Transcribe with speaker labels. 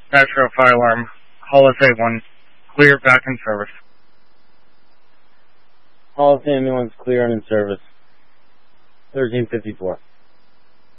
Speaker 1: Metro Fire Alarm, Hollis A1, clear, back in service.
Speaker 2: Hollis ambulance clear and in service. 1354.